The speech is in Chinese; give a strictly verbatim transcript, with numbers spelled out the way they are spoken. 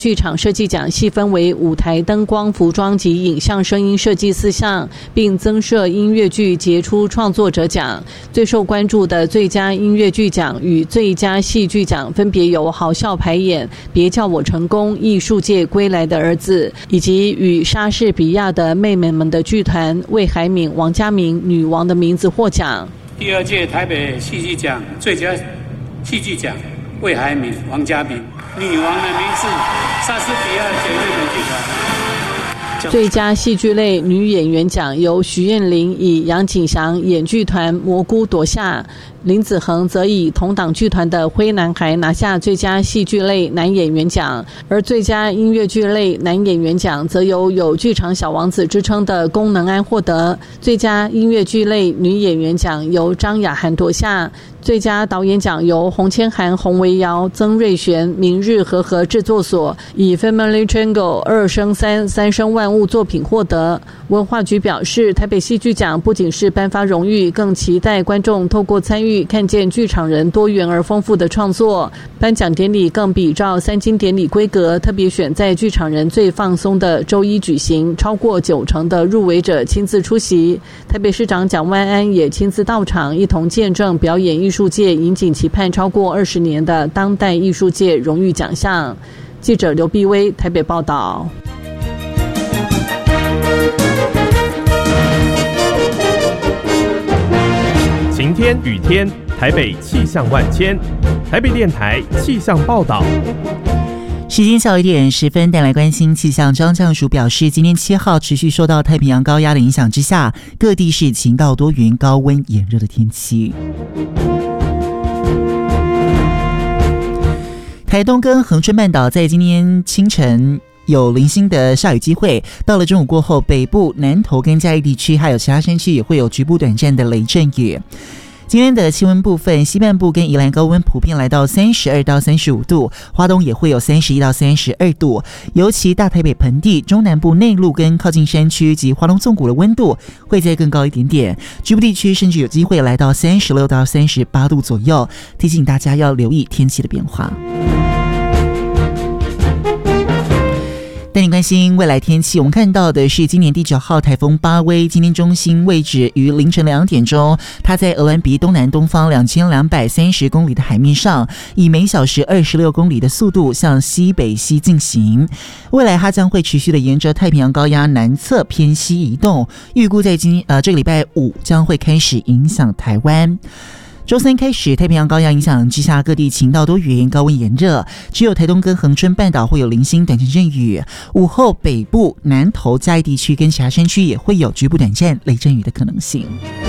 剧场设计奖细分为舞台灯光、服装及影像声音设计四项，并增设音乐剧杰出创作者奖。最受关注的最佳音乐剧奖与最佳戏剧奖分别由好笑排演《别叫我成功》、艺术界归来的儿子，以及与莎士比亚的妹妹们的剧团魏海敏、王家明女王的名字获奖。 第二届台北戏剧奖最佳戏剧奖魏海敏、王家明，女王的名字莎士比亚姐妹们剧团。 最佳戏剧类女演员奖由徐燕玲以杨景祥演剧团蘑菇夺下，林子恒则以同党剧团的灰男孩拿下最佳戏剧类男演员奖，而最佳音乐剧类男演员奖则由有剧场小王子之称的宫能安获得，最佳音乐剧类女演员奖由张雅涵夺下，最佳导演奖由洪千涵、洪维尧、曾瑞璇、明日和合制作所以 Family Triangle 二生三三生万物作品获得。文化局表示，台北戏剧奖不仅是颁发荣誉，更期待观众透过参与看见剧场人多元而丰富的创作。颁奖典礼更比照三金典礼规格，特别选在剧场人最放松的周一举行，超过九成的入围者亲自出席。台北市长蒋万安也亲自到场，一同见证表演艺术界引颈期盼超过二十年的当代艺术界荣誉奖项。记者刘碧薇台北报道。 晴天雨天，台北气象万千。台北电台气象报道。 时间小一点十分，带来关心气象。中央气象署表示，今天七号持续受到太平洋高压的影响之下，各地是晴到多云、高温炎热的天气。台东跟恒春半岛在今天清晨有零星的下雨机会，到了中午过后，北部、南投跟嘉义地区还有其他山区也会有局部短暂的雷阵雨。今天的气温部分，西半部跟宜兰高温普遍来到三十二到三十五度，花东也会有三十一到三十二度，尤其大台北盆地、中南部内陆跟靠近山区及花东纵谷的温度会再更高一点点，局部地区甚至有机会来到三十六到三十八度左右，提醒大家要留意天气的变化。带你关心未来天气，我们看到的是今年第九号台风巴威，今天中心位置于凌晨两点钟，它在鹅銮鼻东南东方两千两百三十公里的海面上，以每小时二十六公里的速度向西北西进行。未来它将会持续的沿着太平洋高压南侧偏西移动，预估在今呃这个礼拜五将会开始影响台湾。周三开始，太平洋高压影响之下，各地晴到多云，高温炎热，只有台东跟恒春半岛会有零星短暂阵雨。午后北部、南投、嘉义地区跟其他山区也会有局部短暂雷阵雨的可能性。